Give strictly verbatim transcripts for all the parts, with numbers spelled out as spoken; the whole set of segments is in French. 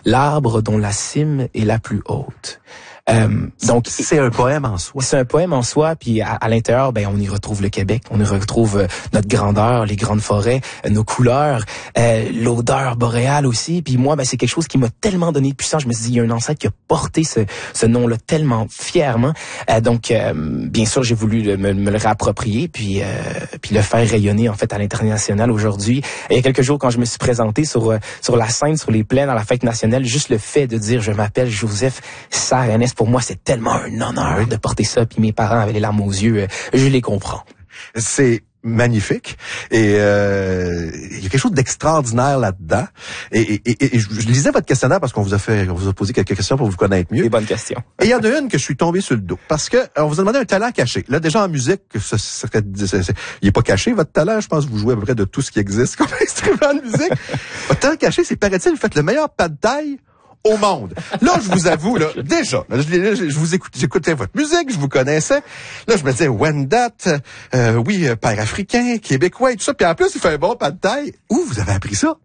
l'arbre dont la cime est la plus haute. Euh, donc c'est un poème en soi. C'est un poème en soi, puis à, à l'intérieur, ben on y retrouve le Québec, on y retrouve euh, notre grandeur, les grandes forêts, euh, nos couleurs, euh, l'odeur boréale aussi. Puis moi, ben c'est quelque chose qui m'a tellement donné de puissance. Je me suis dit, il y a un ancêtre qui a porté ce, ce nom-là tellement fièrement. Euh, donc euh, bien sûr, j'ai voulu le, me, me le réapproprier, puis euh, puis le faire rayonner en fait à l'international aujourd'hui. Et il y a quelques jours, quand je me suis présenté sur euh, sur la scène, sur les plaines, à la fête nationale, juste le fait de dire, je m'appelle Joseph Sarre-Ernest, pour moi, c'est tellement un honneur de porter ça. Puis mes parents avaient les larmes aux yeux. Je les comprends. C'est magnifique. Et euh, il y a quelque chose d'extraordinaire là-dedans. Et, et, et, et je, je lisais votre questionnaire parce qu'on vous a fait, on vous a posé quelques questions pour vous connaître mieux. Des bonnes questions. Et il y en a une que je suis tombé sur le dos. Parce que on vous a demandé un talent caché. Là, déjà en musique, ça, ça, ça, ça, ça, il est pas caché, votre talent. Je pense que vous jouez à peu près de tout ce qui existe comme instrument de musique. Votre talent caché, c'est, paraît-il, vous faites le meilleur pad thai au monde. Là, je vous avoue, là, déjà, là, je, je, je vous écoute, j'écoutais votre musique, je vous connaissais. Là, je me disais, Wendat, euh, oui, père africain, québécois et tout ça. Puis en plus, il fait un bon pad thai. Où vous avez appris ça?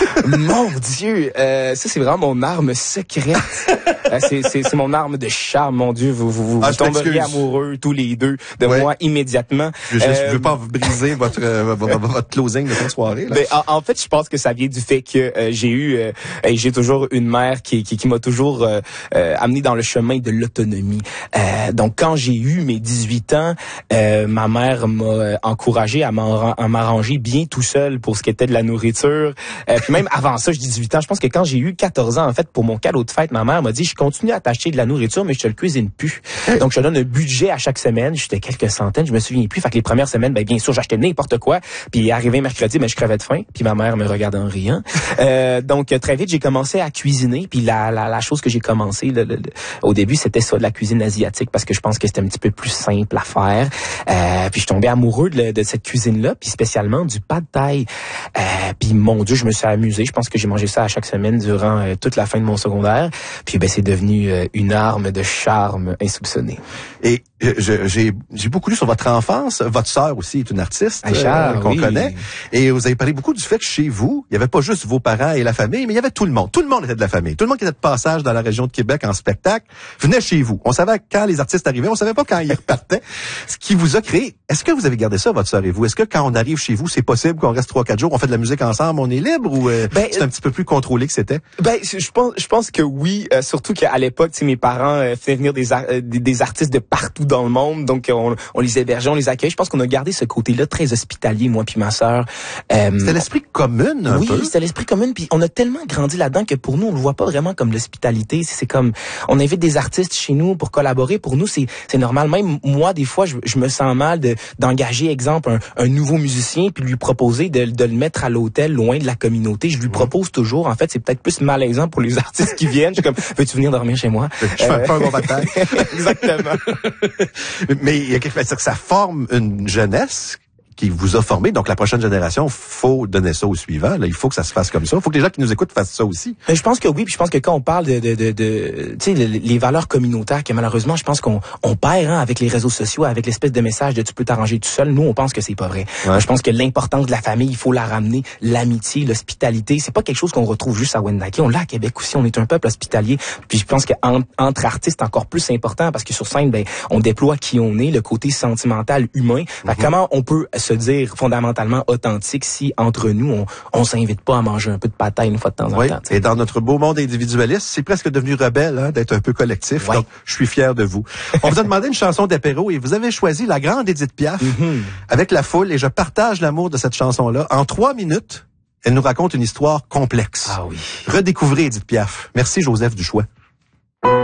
Mon Dieu, euh, ça c'est vraiment mon arme secrète. euh, c'est, c'est, c'est mon arme de charme, mon Dieu. Vous, vous, vous ah, tomberiez amoureux tous les deux de ouais. moi immédiatement. Je, je, euh, je veux pas vous briser votre euh, votre, votre closing de cette soirée. Là. Ben, en, en fait, je pense que ça vient du fait que euh, j'ai eu euh, et j'ai toujours une mère qui qui, qui m'a toujours euh, euh, amené dans le chemin de l'autonomie. Euh, donc quand j'ai eu mes dix-huit ans, euh, ma mère m'a encouragé à, à m'arranger bien tout seul pour ce qui était de la nourriture. Euh, puis même avant ça, j'ai dix-huit ans. Je pense que quand j'ai eu quatorze ans, en fait, pour mon cadeau de fête, ma mère m'a dit, je continue à t'acheter de la nourriture, mais je te le cuisine plus. Donc, je te donne un budget à chaque semaine. J'étais quelques centaines, je me souviens plus. Fait que les premières semaines, ben bien sûr, j'achetais n'importe quoi. Puis arrivé mercredi, ben je crevais de faim. Puis ma mère me regardait en riant. Euh, donc, très vite, j'ai commencé à cuisiner. Puis la, la, la chose que j'ai commencé le, le, le, au début, c'était ça, de la cuisine asiatique, parce que je pense que c'était un petit peu plus simple à faire. Euh, puis je tombais amoureux de, de cette cuisine-là, puis spécialement du pad thai. Euh, puis mon Dieu, je me suis amusé. Je pense que j'ai mangé ça à chaque semaine durant euh, toute la fin de mon secondaire. Puis ben c'est devenu euh, une arme de charme insoupçonnée. Et je, j'ai, j'ai beaucoup lu sur votre enfance. Votre sœur aussi est une artiste Richard, euh, qu'on oui. connaît. Et vous avez parlé beaucoup du fait que chez vous, il n'y avait pas juste vos parents et la famille, mais il y avait tout le monde. Tout le monde était de la famille. Tout le monde qui était de passage dans la région de Québec en spectacle venait chez vous. On savait quand les artistes arrivaient, on savait pas quand ils repartaient. Ce qui vous a créé. Est-ce que vous avez gardé ça, votre sœur et vous? Est-ce que quand on arrive chez vous, c'est possible qu'on reste trois, quatre jours, on fait de la musique ensemble, on est libre ou euh, ben, c'est un petit peu plus contrôlé que c'était? Ben, je pense, je pense que oui, euh, surtout qu'à l'époque, tu sais, mes parents euh, faisaient venir des, ar- euh, des, des artistes de partout dans le monde, donc on, on les hébergeait, on les accueillait. Je pense qu'on a gardé ce côté-là très hospitalier, moi puis ma sœur. Euh, c'était l'esprit commun, un oui, peu. Oui, c'était l'esprit commun, puis on a tellement grandi là-dedans que pour nous, on le voit pas vraiment comme l'hospitalité. C'est comme, on invite des artistes chez nous pour collaborer. Pour nous, c'est, c'est normal. Même moi, des fois, je, je me sens mal de, d'engager, exemple, un, un nouveau musicien puis lui proposer de, de le mettre à l'hôtel, loin de la communauté. Je lui propose toujours. En fait, c'est peut-être plus malaisant pour les artistes qui viennent. Je suis comme, veux-tu venir dormir chez moi? Je fais euh... pas un bon bataille. Exactement. Mais il y a quelque chose, c'est que ça forme une jeunesse qui vous a formé. Donc, la prochaine génération, faut donner ça au suivant. Là, il faut que ça se fasse comme ça. Il faut que les gens qui nous écoutent fassent ça aussi. Je pense que oui. Puis je pense que quand on parle de, de, de, de tu sais, les valeurs communautaires, que malheureusement, je pense qu'on on perd hein, avec les réseaux sociaux, avec l'espèce de message de tu peux t'arranger tout seul. Nous, on pense que c'est pas vrai. Ouais. Je pense que l'importance de la famille, il faut la ramener. L'amitié, l'hospitalité, c'est pas quelque chose qu'on retrouve juste à Wendake. On l'a à Québec aussi. On est un peuple hospitalier. Puis je pense qu'entre entre artistes, c'est encore plus important parce que sur scène, ben, on déploie qui on est, le côté sentimental, humain. Mm-hmm. Comment on peut se dire fondamentalement authentique si entre nous on on s'invite pas à manger un peu de pataille une fois de temps en oui. temps. T'sais. Et dans notre beau monde individualiste, c'est presque devenu rebelle hein, d'être un peu collectif. Ouais. Donc je suis fier de vous. On vous a demandé une chanson d'apéro et vous avez choisi la grande Édith Piaf mm-hmm. avec La Foule et je partage l'amour de cette chanson là. En trois minutes, elle nous raconte une histoire complexe. Ah oui. Redécouvrez Édith Piaf. Merci Joseph Duchois.